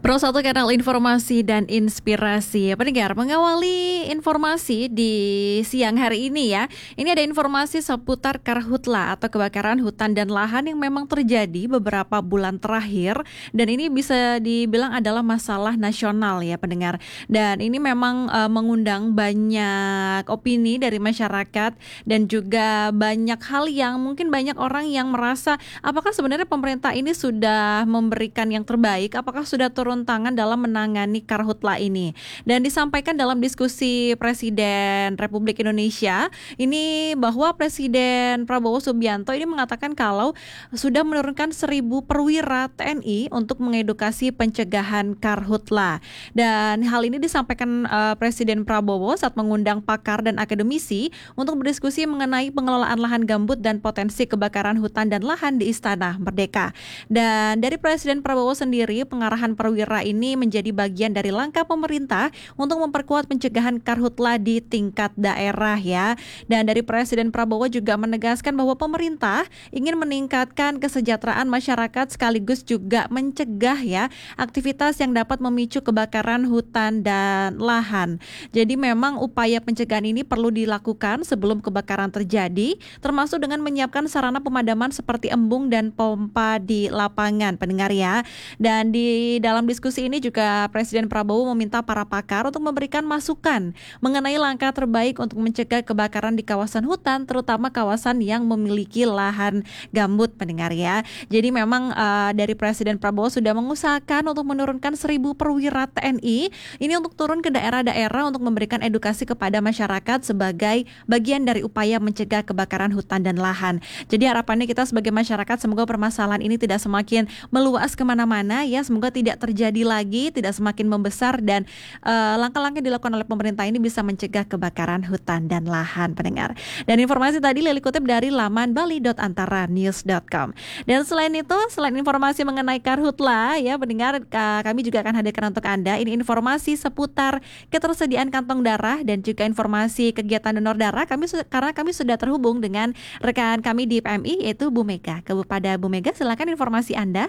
Pro 1 Kanal Informasi dan Inspirasi. Pendengar, mengawali informasi di siang hari ini ya. Ini ada informasi seputar karhutla atau kebakaran hutan dan lahan yang memang terjadi beberapa bulan terakhir. Dan ini bisa dibilang adalah masalah nasional ya pendengar. Dan ini memang mengundang banyak opini dari masyarakat dan juga banyak hal yang mungkin banyak orang yang merasa apakah sebenarnya pemerintah ini sudah memberikan yang terbaik, apakah sudah turun tangan dalam menangani karhutla ini. Dan disampaikan dalam diskusi Presiden Republik Indonesia ini bahwa Presiden Prabowo Subianto ini mengatakan kalau sudah menurunkan 1.000 perwira TNI untuk mengedukasi pencegahan karhutla. Dan hal ini disampaikan Presiden Prabowo saat mengundang pakar dan akademisi untuk berdiskusi mengenai pengelolaan lahan gambut dan potensi kebakaran hutan dan lahan di Istana Merdeka. Dan dari Presiden Prabowo sendiri, pengarahan perwira ini menjadi bagian dari langkah pemerintah untuk memperkuat pencegahan karhutla di tingkat daerah ya. Dan dari Presiden Prabowo juga menegaskan bahwa pemerintah ingin meningkatkan kesejahteraan masyarakat sekaligus juga mencegah ya aktivitas yang dapat memicu kebakaran hutan dan lahan. Jadi memang upaya pencegahan ini perlu dilakukan sebelum kebakaran terjadi, termasuk dengan menyiapkan sarana pemadaman seperti embung dan pompa di lapangan, pendengar ya. Dan di dalam diskusi ini juga Presiden Prabowo meminta para pakar untuk memberikan masukan mengenai langkah terbaik untuk mencegah kebakaran di kawasan hutan, terutama kawasan yang memiliki lahan gambut, pendengar ya. Jadi memang dari Presiden Prabowo sudah mengusahakan untuk menurunkan 1.000 perwira TNI ini untuk turun ke daerah-daerah untuk memberikan edukasi kepada masyarakat sebagai bagian dari upaya mencegah kebakaran hutan dan lahan. Jadi harapannya kita sebagai masyarakat semoga permasalahan ini tidak semakin meluas kemana-mana ya, semoga tidak terjadi lagi, tidak semakin membesar dan langkah-langkah yang dilakukan oleh pemerintah ini bisa mencegah kebakaran hutan dan lahan, pendengar. Dan informasi tadi Lili kutip dari laman bali.antaranews.com. Dan selain itu, selain informasi mengenai karhutla ya pendengar, kami juga akan hadirkan untuk Anda ini informasi seputar ketersediaan kantong darah dan juga informasi kegiatan donor darah. Karena kami sudah terhubung dengan rekan kami di PMI yaitu Bu Mega. Kepada Bu Mega, silakan informasi Anda.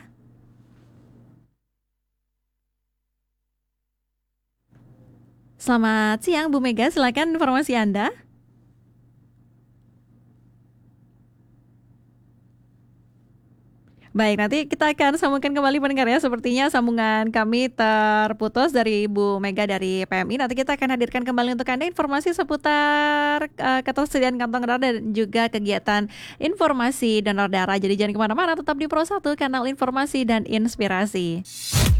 Selamat siang Bu Mega, silakan informasi Anda. Baik, nanti kita akan sambungkan kembali pendengar ya. Sepertinya sambungan kami terputus dari Bu Mega dari PMI. Nanti kita akan hadirkan kembali untuk Anda informasi seputar ketersediaan kantong darah dan juga kegiatan informasi donor darah. Jadi jangan kemana-mana, tetap di Pro 1 Kanal Informasi dan Inspirasi.